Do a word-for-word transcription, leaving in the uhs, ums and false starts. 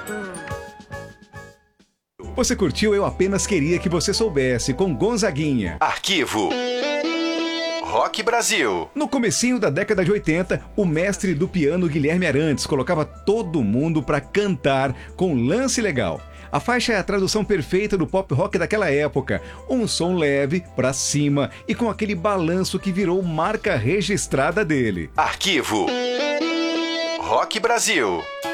Você curtiu Eu Apenas Queria Que Você Soubesse, com Gonzaguinha. Arquivo Rock Brasil. No comecinho da década de oitenta, o mestre do piano Guilherme Arantes colocava todo mundo pra cantar com Lance Legal. A faixa é a tradução perfeita do pop rock daquela época. Um som leve, pra cima e com aquele balanço que virou marca registrada dele. Arquivo Rock Brasil.